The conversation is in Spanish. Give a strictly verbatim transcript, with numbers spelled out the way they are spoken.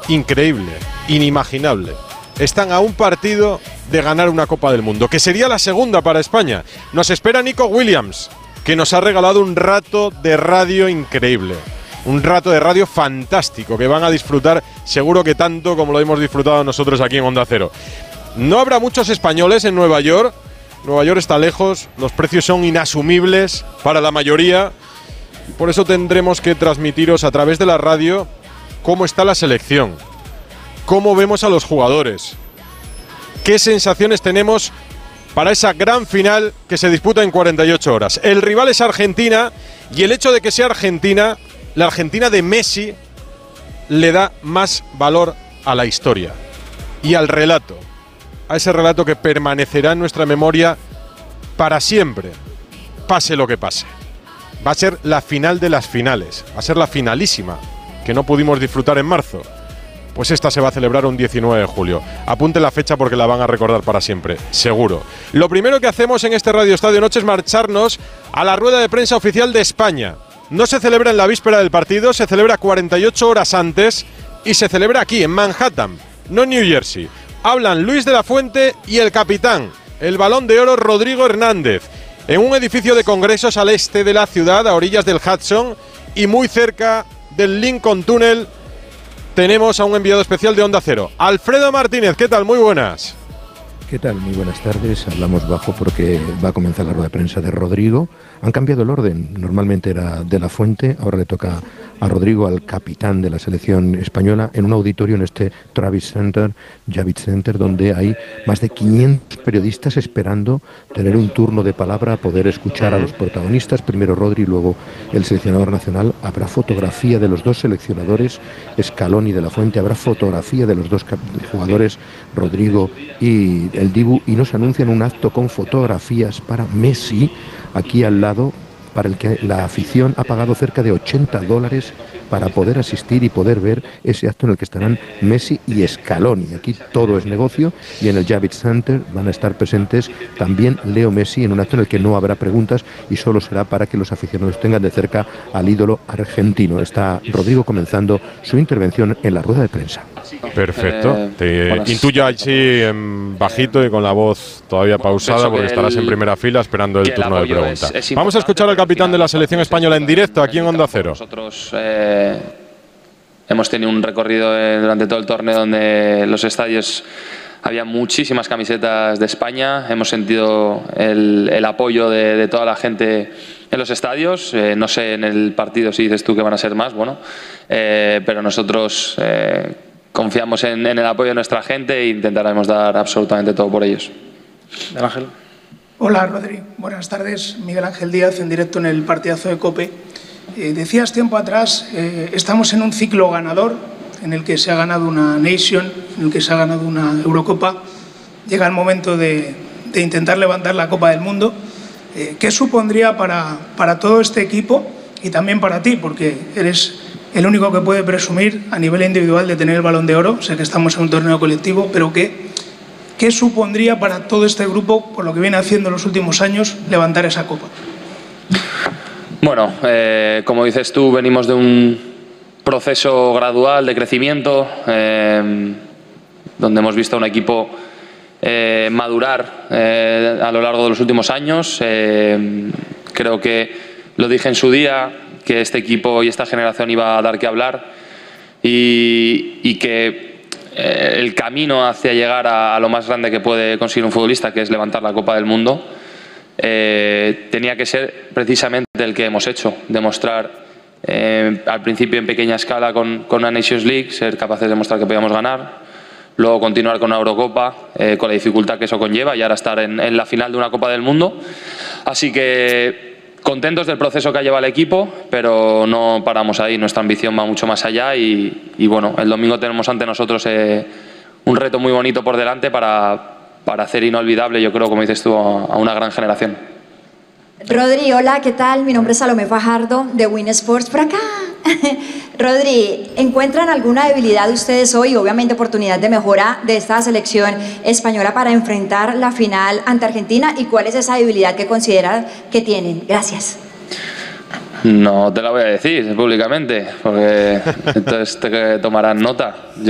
increíble, inimaginable. Están a un partido de ganar una Copa del Mundo, que sería la segunda para España. Nos espera Nico Williams, que nos ha regalado un rato de radio increíble. Un rato de radio fantástico, que van a disfrutar seguro que tanto como lo hemos disfrutado nosotros aquí en Onda Cero. No habrá muchos españoles en Nueva York. Nueva York está lejos, los precios son inasumibles para la mayoría. Por eso tendremos que transmitiros a través de la radio cómo está la selección, cómo vemos a los jugadores, qué sensaciones tenemos para esa gran final que se disputa en cuarenta y ocho horas. El rival es Argentina y el hecho de que sea Argentina, la Argentina de Messi, le da más valor a la historia y al relato, a ese relato que permanecerá en nuestra memoria para siempre, pase lo que pase. Va a ser la final de las finales, va a ser la finalísima, que no pudimos disfrutar en marzo. Pues esta se va a celebrar un diecinueve de julio. Apunte la fecha porque la van a recordar para siempre, seguro. Lo primero que hacemos en este Radio Estadio Noche es marcharnos a la rueda de prensa oficial de España. No se celebra en la víspera del partido, se celebra cuarenta y ocho horas antes y se celebra aquí, en Manhattan, no en New Jersey. Hablan Luis de la Fuente y el capitán, el Balón de Oro Rodrigo Hernández, en un edificio de congresos al este de la ciudad, a orillas del Hudson y muy cerca del Lincoln Tunnel. Tenemos a un enviado especial de Onda Cero, Alfredo Martínez. ¿Qué tal? Muy buenas. ¿Qué tal? Muy buenas tardes. Hablamos bajo porque va a comenzar la rueda de prensa de Rodrigo. Han cambiado el orden. Normalmente era de la Fuente, ahora le toca a Rodrigo, al capitán de la selección española, en un auditorio en este Travis Center, Javits Center, donde hay más de quinientos periodistas esperando tener un turno de palabra, poder escuchar a los protagonistas. Primero Rodri, luego el seleccionador nacional. Habrá fotografía de los dos seleccionadores, Scaloni y de la Fuente. Habrá fotografía de los dos jugadores, Rodrigo y el Dibu, y nos anuncian un acto con fotografías para Messi aquí al lado, para el que la afición ha pagado cerca de ochenta dólares para poder asistir y poder ver ese acto en el que estarán Messi y Scaloni. Aquí todo es negocio y en el Javits Center van a estar presentes también Leo Messi en un acto en el que no habrá preguntas y solo será para que los aficionados tengan de cerca al ídolo argentino. Está Rodrigo comenzando su intervención en la rueda de prensa. Perfecto. Te intuyo así en bajito y con la voz todavía pausada porque estarás en primera fila esperando el turno de pregunta. Vamos a escuchar al capitán de la selección española en directo aquí en Onda Cero. Nosotros eh, hemos tenido un recorrido eh, durante todo el torneo donde los estadios había muchísimas camisetas de España. Hemos sentido el, el apoyo de, de toda la gente en los estadios. Eh, no sé en el partido si dices tú que van a ser más, bueno, eh, pero nosotros eh, confiamos en, en el apoyo de nuestra gente e intentaremos dar absolutamente todo por ellos. Miguel Ángel. Hola, Rodri. Buenas tardes. Miguel Ángel Díaz, en directo en el partidazo de COPE. Eh, decías tiempo atrás, eh, estamos en un ciclo ganador, en el que se ha ganado una Nation, en el que se ha ganado una Eurocopa. Llega el momento de, de intentar levantar la Copa del Mundo. Eh, ¿Qué supondría para, para todo este equipo y también para ti? Porque eres el único que puede presumir a nivel individual de tener el Balón de Oro. Sé que estamos en un torneo colectivo, pero ¿qué, qué supondría para todo este grupo, por lo que viene haciendo en los últimos años, levantar esa Copa? Bueno, eh, como dices tú, venimos de un proceso gradual de crecimiento, eh, donde hemos visto a un equipo eh, madurar eh, a lo largo de los últimos años. Eh, creo que lo dije en su día, que este equipo y esta generación iba a dar que hablar y, y que eh, el camino hacia llegar a, a lo más grande que puede conseguir un futbolista, que es levantar la Copa del Mundo, eh, tenía que ser precisamente el que hemos hecho, demostrar eh, al principio en pequeña escala con, con una Nations League, ser capaces de demostrar que podíamos ganar, luego continuar con una Eurocopa eh, con la dificultad que eso conlleva y ahora estar en, en la final de una Copa del Mundo. Así que contentos del proceso que ha llevado el equipo, pero no paramos ahí, nuestra ambición va mucho más allá y, y bueno, el domingo tenemos ante nosotros eh, un reto muy bonito por delante para, para hacer inolvidable, yo creo, como dices tú, a, a una gran generación. Rodri, hola, ¿qué tal? Mi nombre es Salomé Fajardo de Win Sports, por acá. Rodri, ¿encuentran alguna debilidad ustedes hoy, obviamente oportunidad de mejora de esta selección española para enfrentar la final ante Argentina? ¿Y cuál es esa debilidad que consideran que tienen? Gracias. No te la voy a decir públicamente, porque entonces te tomarán nota. Yo